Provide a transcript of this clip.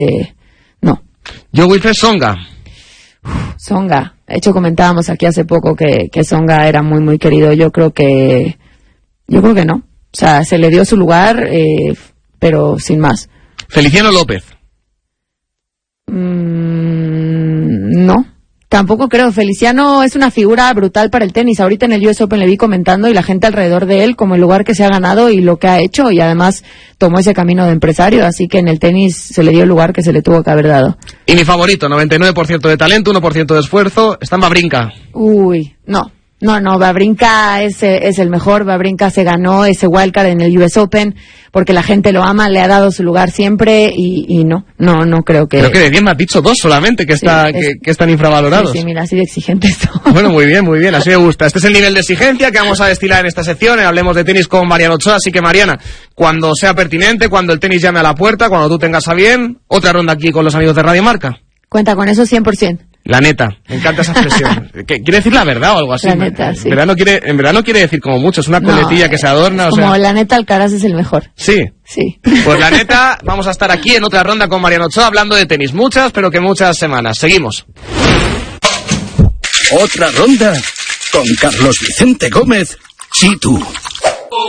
no. Yo, Wilfred, Tsonga. Tsonga. De hecho, comentábamos aquí hace poco que Tsonga era muy, muy querido. Yo creo que no. O sea, se le dio su lugar, pero sin más. Feliciano López. No. Tampoco creo. Feliciano es una figura brutal para el tenis. Ahorita en el US Open le vi comentando y la gente alrededor de él como el lugar que se ha ganado y lo que ha hecho, y además tomó ese camino de empresario, así que en el tenis se le dio el lugar que se le tuvo que haber dado. Y mi favorito, 99% de talento, 1% de esfuerzo, está en Wawrinka. Uy, no, Wawrinka es el mejor. Wawrinka se ganó ese wildcard en el US Open porque la gente lo ama, le ha dado su lugar siempre y no creo que... Creo que de 10 me has dicho 2 solamente que están infravalorados. Sí, mira, así de exigente esto. Bueno, muy bien, así me gusta. Este es el nivel de exigencia que vamos a destilar en esta sección. Hablemos de tenis con Mariana Ochoa, así que Mariana, cuando sea pertinente, cuando el tenis llame a la puerta, cuando tú tengas a bien, otra ronda aquí con los amigos de Radio Marca. Cuenta con eso 100%. La neta, me encanta esa expresión. ¿Quiere decir la verdad o algo así? La neta, sí. En verdad no quiere decir como mucho, es una coletilla que se adorna. Como la neta, Alcaraz es el mejor. Sí. Sí. Pues la neta, vamos a estar aquí en otra ronda con Mariana Ochoa hablando de tenis. Muchas, pero que muchas semanas. Seguimos. Otra ronda con Carlos Vicente Gómez, Chitu.